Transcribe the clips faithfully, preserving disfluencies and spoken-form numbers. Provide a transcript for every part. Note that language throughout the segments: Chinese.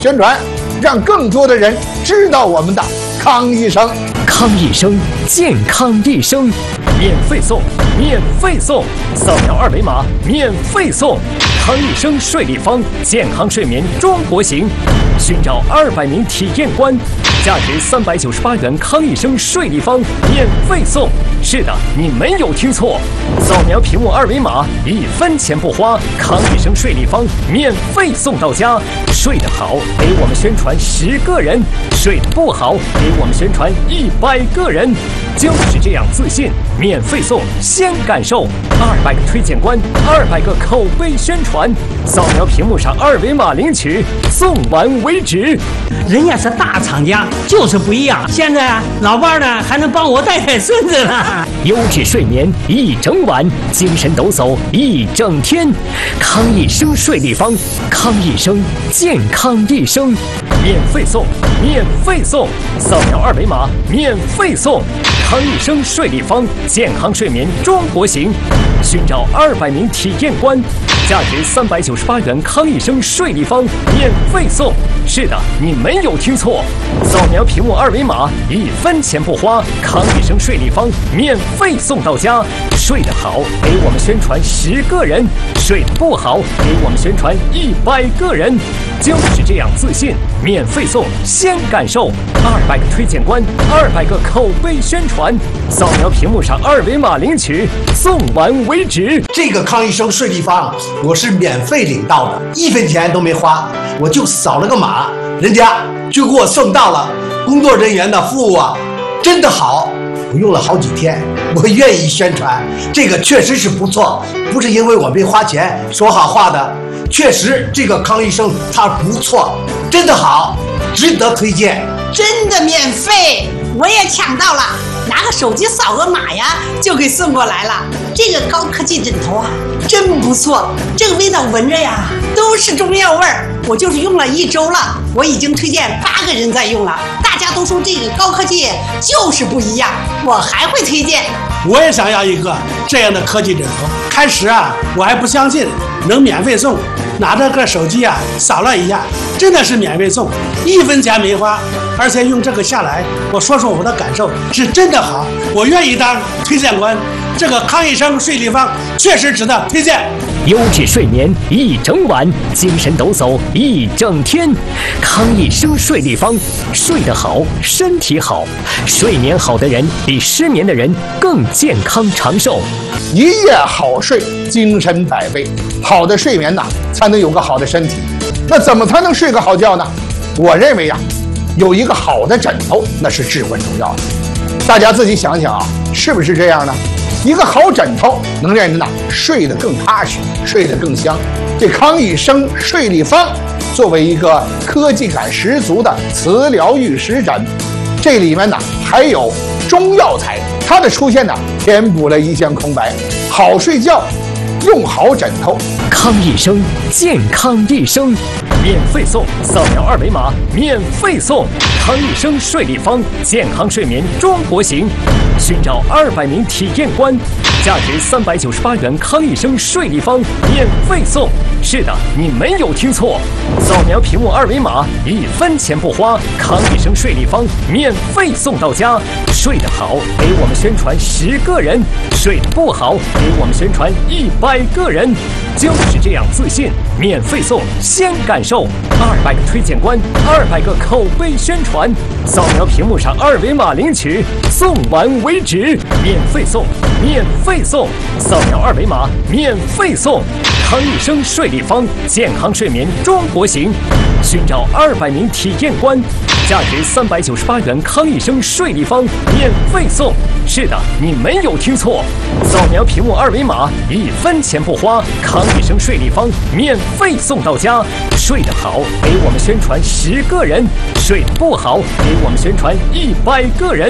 宣传，让更多的人知道我们的康医生。 康医生，健康一生，免费送，免费送，扫描二维码免费送。康医生睡立方，健康睡眠中国行，寻找二百名体验官，价值三百九十八元。康医生睡立方免费送。是的，你没有听错，扫描屏幕二维码，一分钱不花，康医生睡立方免费送到家。睡得好，给我们宣传十个人；睡得不好，给我们宣传一百个人。就是这样自信，免费送，先感受。二百个推荐官，二百个口碑宣传，扫描屏幕上二维码领取，送完为止。 人家是大厂家，就是不一样。现在啊，老伴呢还能帮我带带孙子了。 优质睡眠一整晚，精神抖擞一整天。康医生睡立方，康医生健康一生，免费送，免费送，扫描二维码免费送。康医生睡立方，健康睡眠中国行，寻找二百名体验官，价值三百九十八元。康医生睡立方免费送。是的，你没有听错，扫描屏幕二维码，一分钱不花，康医生睡立方免费送到家。睡得好，给我们宣传十个人；睡得不好，给我们宣传一百个人。就是这样自信，免费送，先感受。二百个推荐官，二百个口碑宣传，扫描屏幕上二维码领取，送完为止。 这个康医生睡立方我是免费领到的，一分钱都没花，我就扫了个码，人家就给我送到了。工作人员的服务啊，真的好，我用了好几天，我愿意宣传，这个确实是不错，不是因为我没花钱说好话的，确实这个康医生他不错，真的好，值得推荐。 真的免费，我也抢到了，拿个手机扫个码呀，就给送过来了。这个高科技枕头啊，真不错，这个味道闻着呀，都是中药味儿。我就是用了一周了，我已经推荐八个人在用了，大家都说这个高科技就是不一样，我还会推荐。 我也想要一个这样的科技枕头。开始啊，我还不相信能免费送，拿着个手机啊，扫了一下，真的是免费送，一分钱没花，而且用这个下来，我说说我的感受，是真的好，我愿意当推荐官。这个康医生睡立方确实值得推荐。 优质睡眠一整晚，精神抖擞一整天。康医生睡立方，睡得好，身体好。睡眠好的人比失眠的人更健康长寿。 一夜好睡，精神百倍。好的睡眠呐，才能有个好的身体。那怎么才能睡个好觉呢？我认为呀，有一个好的枕头那是至关重要的。大家自己想想啊，是不是这样呢？一个好枕头能让人呐睡得更踏实，睡得更香。这康医生睡立方作为一个科技感十足的磁疗玉石枕，这里面呢还有中药材，它的出现呢填补了一线空白。好睡觉，用好枕头。 康医生，健康一生，免费送，扫描二维码免费送。康医生睡立方，健康睡眠中国行，寻找二百名体验官，价值三百九十八元。康医生睡立方免费送。是的，你没有听错，扫描屏幕二维码，一分钱不花，康医生睡立方免费送到家。睡得好，给我们宣传十个人；睡得不好，给我们宣传一百个人。就是这样自信，免费送，先感受。二百个推荐官，二百个口碑宣传，扫描屏幕上二维码领取，送完为止。免费送，免费送，扫描二维码免费送。康医生睡立方，健康睡眠中国行，寻找二百名体验官，价值三百九十八元。康医生睡立方免费送。是的，你没有听错，扫描屏幕二维码，一分钱不花，康医生睡立方免费送到家。睡得好，给我们宣传十个人；睡得不好，给我们宣传一百个人。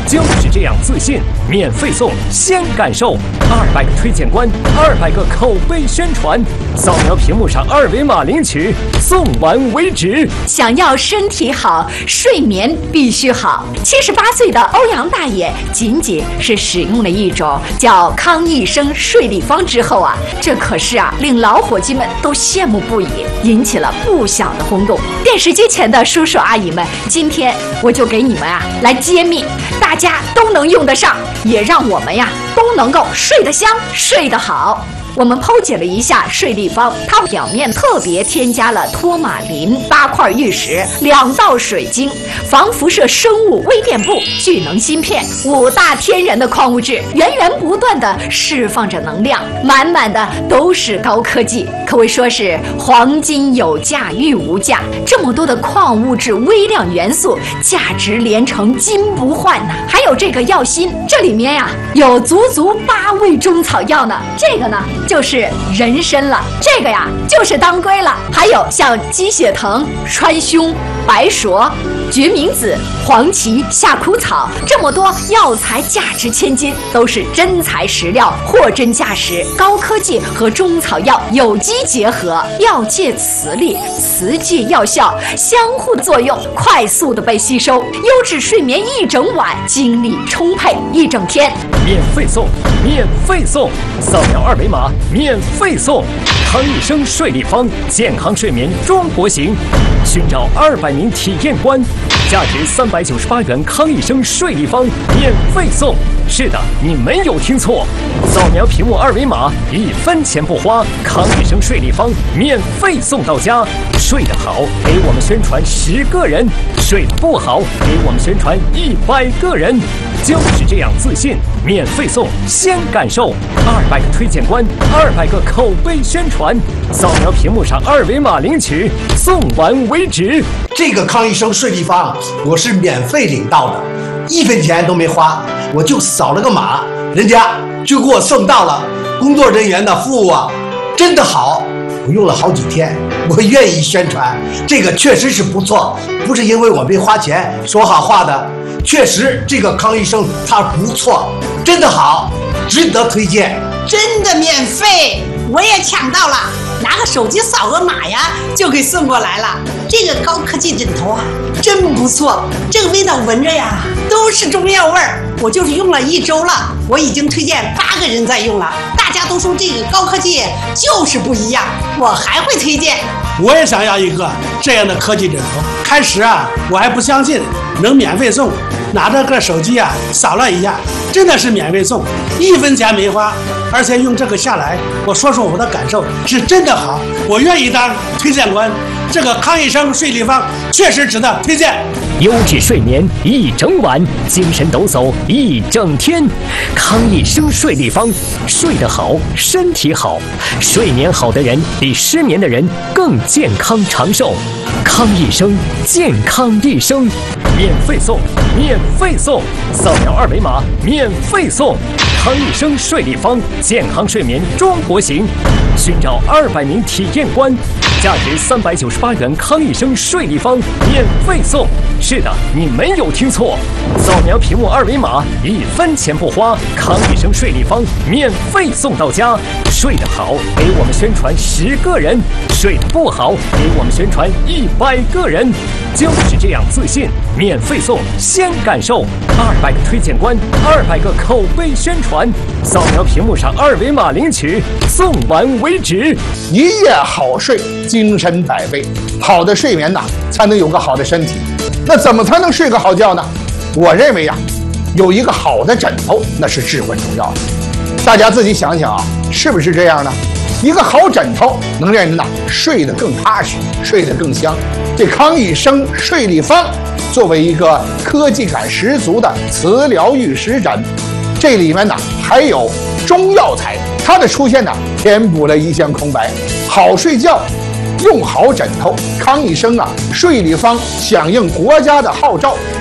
就是这样自信，免费送，先感受。二百个推荐官，二百个口碑宣传，扫描屏幕上二维码领取，送完为止。 想要身体好，睡眠必须好。七十八岁的欧阳大爷仅仅是使用了一种叫康益生睡立方之后啊，这可是啊令老伙计们都羡慕不已，引起了不小的轰动。电视机前的叔叔阿姨们，今天我就给你们啊来揭秘，大家都能用得上，也让我们呀都能够睡得香，睡得好。我们剖解了一下睡立方，它表面特别添加了托马林、八块玉石、两道水晶、防辐射生物微电布、聚能芯片五大天然的矿物质，源源不断的释放着能量，满满的都是高科技，可谓说是黄金有价玉无价。这么多的矿物质、微量元素，价值连城，金不换呐！还有这个药锌，这里面呀有足足八味中草药呢，这个呢就是人参了，这个呀就是当归了，还有像鸡血藤、川芎、白术、决明子、黄芪、夏枯草，这么多药材价值千金，都是真材实料，货真价实，高科技和中草药有机结合，药界磁力，磁界药效相互作用，快速的被吸收，优质睡眠一整晚，精力充沛一整天。 免费送，免费送，扫描二维码免费送。康益生睡立方，健康睡眠中国行。寻找二百名体验官，价值三百九十八元康益生睡立方免费送。是的，你没有听错，扫描屏幕二维码，一分钱不花，康益生睡立方免费送到家。睡得好，给我们宣传十个人；睡得不好，给我们宣传一百个人。就是这样自信，免费送，先感受。二百个推荐官，二百个口碑宣传，扫描屏幕上二维码领取，送完为止。 这个康益生睡立方我是免费领到的，一分钱都没花，我就扫了个码，人家就给我送到了。工作人员的服务啊，真的好，我用了好几天，我愿意宣传，这个确实是不错，不是因为我没花钱说好话的，确实这个康益生它不错，真的好，值得推荐。 真的免费，我也抢到了，拿个手机扫个码呀，就给送过来了。这个高科技枕头啊，真不错，这个味道闻着呀，都是中药味儿。我就是用了一周了，我已经推荐八个人在用了，大家都说这个高科技就是不一样，我还会推荐。 我也想要一个这样的科技枕头。开始啊，我还不相信能免费送，拿着个手机啊扫了一下，真的是免费送，一分钱没花，而且用这个下来，我说说我的感受，是真的好，我愿意当推荐官。这个康益生睡立方确实值得推荐。 优质睡眠一整晚，精神抖擞一整天。康益生睡立方，睡得好，身体好，睡眠好的人比失眠的人更健康长寿。康益生，健康一生，免费送，免费送，扫描二维码免费送。康益生睡立方，健康睡眠中国行。寻找二百名体验官，价值三百九十八元康益生睡立方免费送。是的，你没有听错，扫描屏幕二维码，一分钱不花，康益生睡立方免费送到家。睡得好，给我们宣传十个人；睡得不好，给我们宣传一百个人。就是这样自信，免费送，先感受。二百个推荐官，二百个口碑宣传，扫描屏幕上二维码领取，送完为止。 一夜好睡，精神百倍。好的睡眠呐，才能有个好的身体。那怎么才能睡个好觉呢？我认为呀，有一个好的枕头，那是至关重要的。大家自己想想啊，是不是这样呢？一个好枕头能让人呐睡得更踏实，睡得更香。这康益生睡立方作为一个科技感十足的磁疗玉石枕，这里面呢还有中药材，它的出现呢填补了一项空白。好睡觉，用好枕头，康益生啊睡立方响应国家的号召，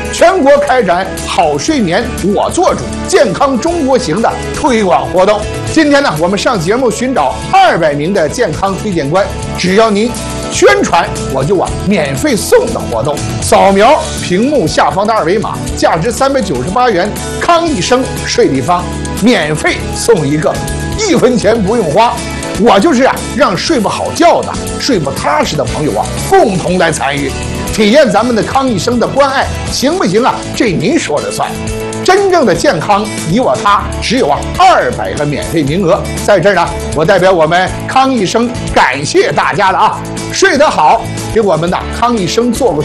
全国开展好睡眠我做主、健康中国行的推广活动。今天呢，我们上节目寻找二百名的健康推荐官，只要您宣传，我就啊免费送的活动。扫描屏幕下方的二维码，价值三百九十八元康益生睡立方，免费送一个，一分钱不用花。我就是啊，让睡不好觉的、睡不踏实的朋友啊，共同来参与，体验咱们的康益生的关爱，行不行啊？这您说了算。真正的健康，你我他，只有啊二百个免费名额，在这儿呢，我代表我们康益生感谢大家了啊！睡得好，给我们的康益生做个